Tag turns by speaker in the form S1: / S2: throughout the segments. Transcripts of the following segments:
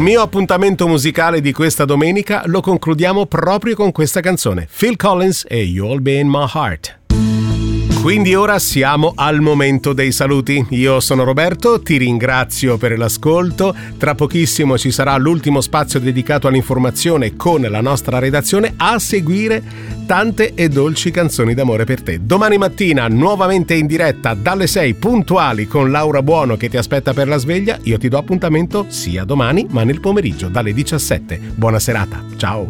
S1: Il mio appuntamento musicale di questa domenica lo concludiamo proprio con questa canzone, Phil Collins e You'll Be in My Heart. Quindi ora siamo al momento dei saluti. Io sono Roberto, ti ringrazio per l'ascolto. Tra pochissimo ci sarà l'ultimo spazio dedicato all'informazione con la nostra redazione. A seguire tante e dolci canzoni d'amore per te. Domani mattina nuovamente in diretta dalle 6 puntuali con Laura Buono che ti aspetta per la sveglia. Io ti do appuntamento sia domani ma nel pomeriggio dalle 17. Buona serata, ciao.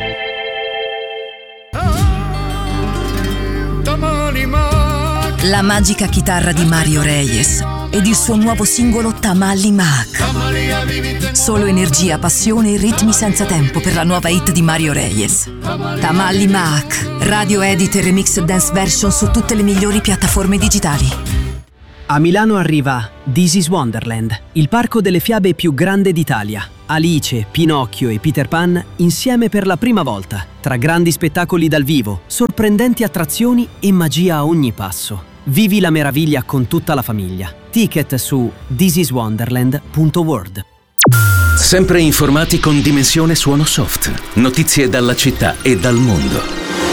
S2: La magica chitarra di Mario Reyes ed il suo nuovo singolo Tamalli Mac. Solo energia, passione e ritmi senza tempo per la nuova hit di Mario Reyes. Tamalli Mac, radio edit e remix dance version su tutte le migliori piattaforme digitali.
S3: A Milano arriva This is Wonderland, il parco delle fiabe più grande d'Italia. Alice, Pinocchio e Peter Pan insieme per la prima volta, tra grandi spettacoli dal vivo, sorprendenti attrazioni e magia a ogni passo. Vivi la meraviglia con tutta la famiglia. Ticket su thisiswonderland.world.
S4: Sempre informati con Dimensione Suono Soft. Notizie dalla città e dal mondo.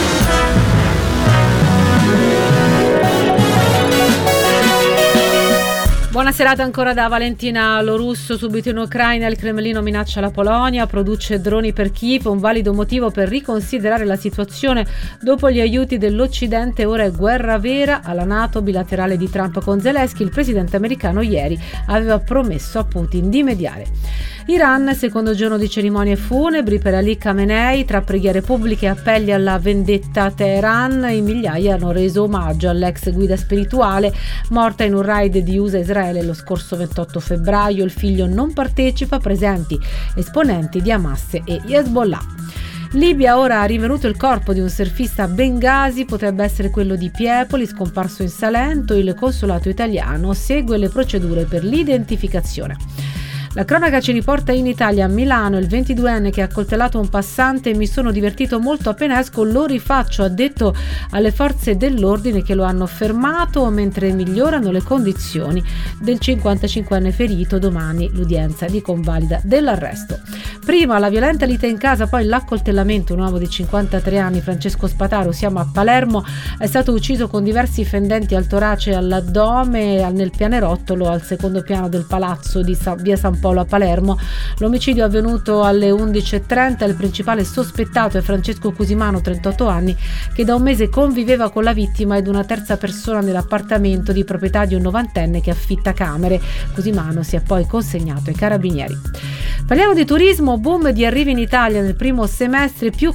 S5: Buona serata ancora da Valentina Lorusso. Subito in Ucraina il Cremlino minaccia la Polonia, produce droni per Kiev, un valido motivo per riconsiderare la situazione dopo gli aiuti dell'Occidente. Ora è guerra vera alla NATO, bilaterale di Trump con Zelensky. Il presidente americano ieri aveva promesso a Putin di mediare. Iran, secondo giorno di cerimonie funebri per Ali Khamenei, tra preghiere pubbliche e appelli alla vendetta a Teheran, in migliaia hanno reso omaggio all'ex guida spirituale morta in un raid di USA-Israele lo scorso 28 febbraio. Il figlio non partecipa, presenti esponenti di Hamas e Hezbollah. Libia, ora ha rinvenuto il corpo di un surfista a Bengasi, potrebbe essere quello di Piepoli, scomparso in Salento. Il consolato italiano segue le procedure per l'identificazione. La cronaca ci riporta in Italia, a Milano, il 22enne che ha accoltellato un passante. Mi sono divertito molto appena esco, lo rifaccio, ha detto alle forze dell'ordine che lo hanno fermato mentre migliorano le condizioni del 55enne ferito. Domani l'udienza di convalida dell'arresto. Prima la violenta lite in casa, poi l'accoltellamento. Un uomo di 53 anni, Francesco Spataro, siamo a Palermo, è stato ucciso con diversi fendenti al torace e all'addome nel pianerottolo al secondo piano del palazzo di via San Polo a Palermo. L'omicidio è avvenuto alle 11:30. Il principale sospettato è Francesco Cusimano, 38 anni, che da un mese conviveva con la vittima ed una terza persona nell'appartamento di proprietà di un novantenne che affitta camere. Cusimano si è poi consegnato ai carabinieri. Parliamo di turismo, boom di arrivi in Italia nel primo semestre, più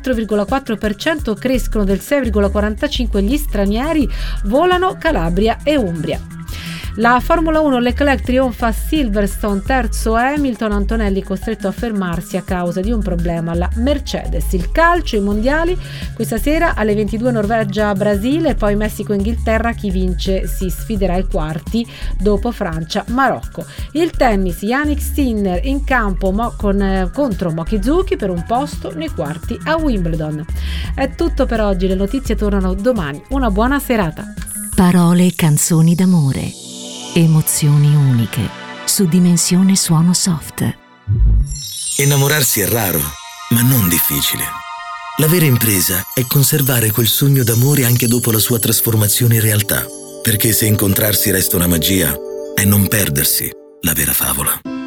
S5: 4,4%, crescono del 6,45% gli stranieri, volano Calabria e Umbria. La Formula 1, Leclerc trionfa a Silverstone, terzo Hamilton, Antonelli costretto a fermarsi a causa di un problema alla Mercedes. Il calcio, i mondiali, questa sera alle 22 Norvegia-Brasile, poi Messico-Inghilterra, chi vince si sfiderà ai quarti dopo Francia-Marocco. Il tennis, Jannik Sinner in campo contro Mochizuki per un posto nei quarti a Wimbledon. È tutto per oggi, le notizie tornano domani. Una buona serata.
S6: Parole e canzoni d'amore. Emozioni uniche su Dimensione Suono Soft.
S7: Innamorarsi è raro, ma non difficile. La vera impresa è conservare quel sogno d'amore anche dopo la sua trasformazione in realtà, perché se incontrarsi resta una magia, è non perdersi la vera favola.